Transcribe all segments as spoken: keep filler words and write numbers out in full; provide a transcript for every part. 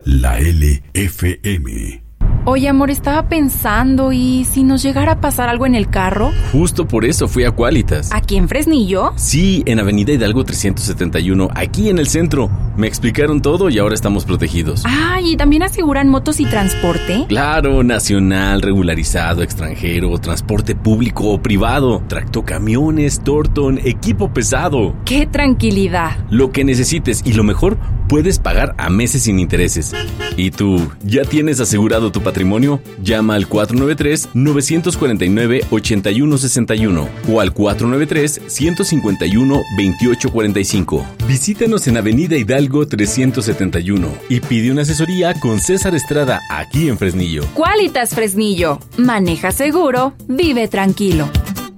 La L F M. Oye, amor, estaba pensando, ¿y si nos llegara a pasar algo en el carro? Justo por eso fui a Qualitas. ¿Aquí en Fresnillo? Sí, en Avenida Hidalgo trescientos setenta y uno, aquí en el centro. Me explicaron todo y ahora estamos protegidos. Ah, ¿y también aseguran motos y transporte? Claro, nacional, regularizado, extranjero, transporte público o privado, tractocamiones, Torton, equipo pesado. ¡Qué tranquilidad! Lo que necesites y lo mejor, puedes pagar a meses sin intereses. ¿Y tú, ya tienes asegurado tu patrimonio? Llama al cuatro nueve tres, nueve cuatro nueve, ocho uno seis uno o al cuatro nueve tres, uno cinco uno, dos ocho cuatro cinco. Visítanos en Avenida Hidalgo trescientos setenta y uno y pide una asesoría con César Estrada aquí en Fresnillo. Qualitas Fresnillo. Maneja seguro, vive tranquilo.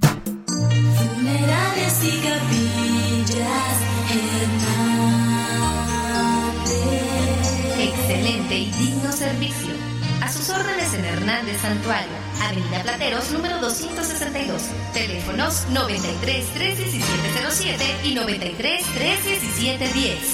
Excelente y digno servicio. A sus órdenes en Hernández Santuario, Avenida Plateros, número doscientos sesenta y dos. Teléfonos noventa y tres, tres diecisiete cero siete y noventa y tres, tres diecisiete diez.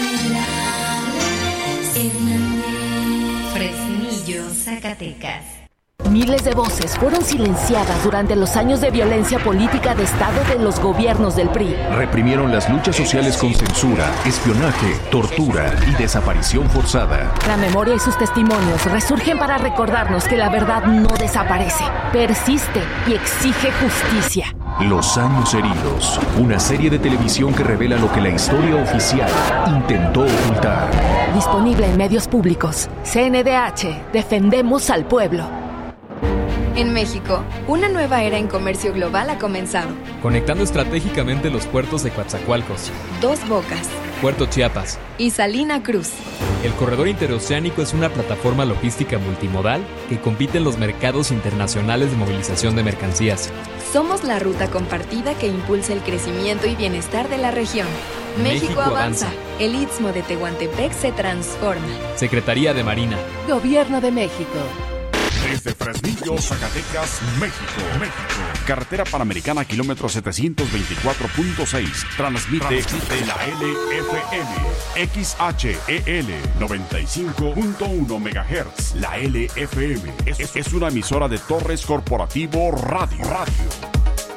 Fresnillo, Zacatecas. Miles de voces fueron silenciadas durante los años de violencia política de Estado de los gobiernos del P R I. Reprimieron las luchas sociales con censura, espionaje, tortura y desaparición forzada. La memoria y sus testimonios resurgen para recordarnos que la verdad no desaparece, persiste y exige justicia. Los años heridos, una serie de televisión que revela lo que la historia oficial intentó ocultar. Disponible en medios públicos. C N D H, defendemos al pueblo. En México, una nueva era en comercio global ha comenzado. Conectando estratégicamente los puertos de Coatzacoalcos, Dos Bocas, Puerto Chiapas y Salina Cruz. El corredor interoceánico es una plataforma logística multimodal que compite en los mercados internacionales de movilización de mercancías. Somos la ruta compartida que impulsa el crecimiento y bienestar de la región. México, México avanza. avanza. El Istmo de Tehuantepec se transforma. Secretaría de Marina. Gobierno de México. Desde Fresnillo, Zacatecas, México. México. Carretera Panamericana, kilómetro setecientos veinticuatro punto seis. Transmite, Transmite la L F M. X H E L noventa y cinco punto uno megahertz. La L F M es, es una emisora de Torres Corporativo Radio. Radio.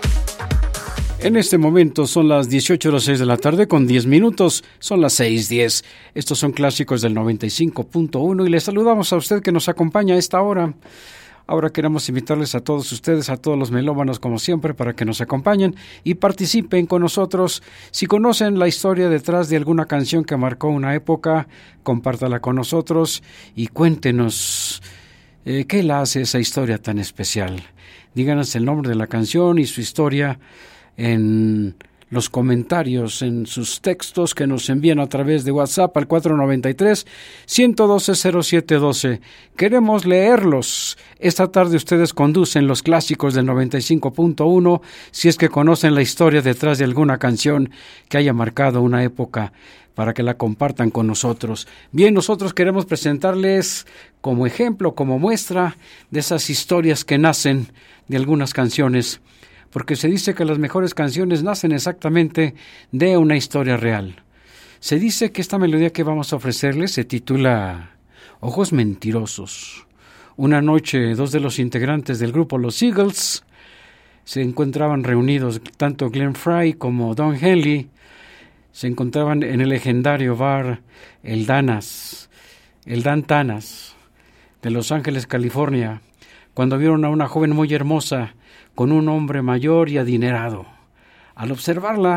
En este momento son las dieciocho horas seis de la tarde con diez minutos, son las seis diez. Estos son clásicos del noventa y cinco punto uno y les saludamos a usted que nos acompaña a esta hora. Ahora queremos invitarles a todos ustedes, a todos los melómanos como siempre, para que nos acompañen y participen con nosotros. Si conocen la historia detrás de alguna canción que marcó una época, compártala con nosotros y cuéntenos eh, qué la hace esa historia tan especial. Díganos el nombre de la canción y su historia en los comentarios, en sus textos que nos envían a través de WhatsApp al cuatro nueve tres, uno uno dos, cero siete uno dos. Queremos leerlos. Esta tarde ustedes conducen los clásicos del noventa y cinco punto uno, si es que conocen la historia detrás de alguna canción que haya marcado una época, para que la compartan con nosotros. Bien, nosotros queremos presentarles como ejemplo, como muestra de esas historias que nacen de algunas canciones, porque se dice que las mejores canciones nacen exactamente de una historia real. Se dice que esta melodía que vamos a ofrecerles se titula Ojos Mentirosos. Una noche, dos de los integrantes del grupo Los Eagles se encontraban reunidos, tanto Glenn Frey como Don Henley, se encontraban en el legendario bar El Danas, el Dan Tanas, de Los Ángeles, California, cuando vieron a una joven muy hermosa con un hombre mayor y adinerado. Al observarla,